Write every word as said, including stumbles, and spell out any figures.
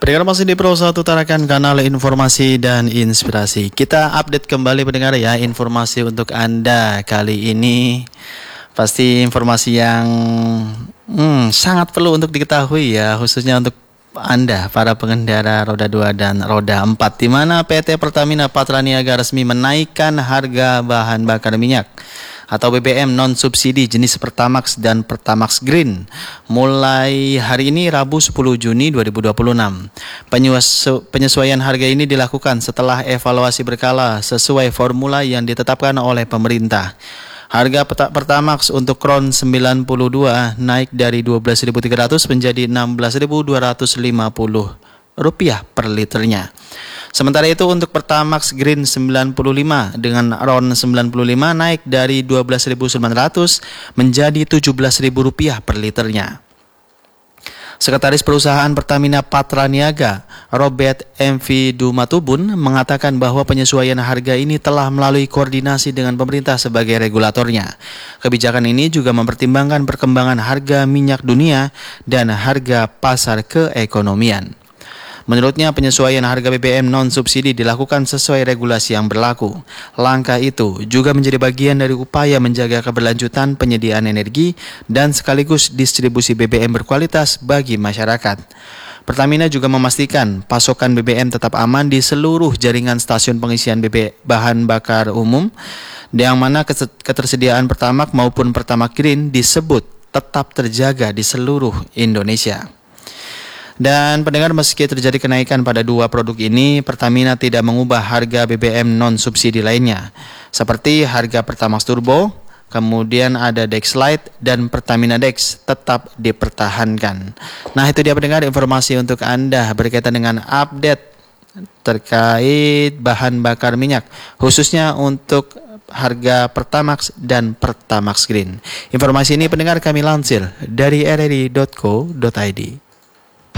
Pendengar masih di Pro satu Tarakan, kanal informasi dan inspirasi. Kita update kembali pendengar ya, informasi untuk Anda kali ini. Pasti informasi yang hmm, sangat perlu untuk diketahui ya, khususnya untuk Anda para pengendara roda dua dan roda empat, di mana P T Pertamina Patraniaga resmi menaikkan harga bahan bakar minyak atau B B M non subsidi jenis Pertamax dan Pertamax Green mulai hari ini Rabu sepuluh Juni dua ribu dua puluh enam. Penyesuaian harga ini dilakukan setelah evaluasi berkala sesuai formula yang ditetapkan oleh pemerintah. Harga Pertamax untuk Crown sembilan puluh dua naik dari dua belas ribu tiga ratus menjadi enam belas ribu dua ratus lima puluh rupiah per liternya. Sementara itu untuk Pertamax Green sembilan puluh lima dengan R O N sembilan puluh lima naik dari dua belas ribu sembilan ratus menjadi tujuh belas ribu rupiah per liternya. Sekretaris Perusahaan Pertamina Patraniaga, Robert M V Dumatubun, mengatakan bahwa penyesuaian harga ini telah melalui koordinasi dengan pemerintah sebagai regulatornya. Kebijakan ini juga mempertimbangkan perkembangan harga minyak dunia dan harga pasar keekonomian. Menurutnya, penyesuaian harga B B M non-subsidi dilakukan sesuai regulasi yang berlaku. Langkah itu juga menjadi bagian dari upaya menjaga keberlanjutan penyediaan energi dan sekaligus distribusi B B M berkualitas bagi masyarakat. Pertamina juga memastikan pasokan B B M tetap aman di seluruh jaringan stasiun pengisian B B bahan bakar umum, yang mana ketersediaan Pertamax maupun Pertamax Green disebut tetap terjaga di seluruh Indonesia. Dan pendengar, meski terjadi kenaikan pada dua produk ini, Pertamina tidak mengubah harga B B M non-subsidi lainnya, seperti harga Pertamax Turbo, kemudian ada Dex Lite, dan Pertamina Dex tetap dipertahankan. Nah, itu dia pendengar informasi untuk Anda berkaitan dengan update terkait bahan bakar minyak, khususnya untuk harga Pertamax dan Pertamax Green. Informasi ini pendengar kami lansir dari r r i dot co dot i d.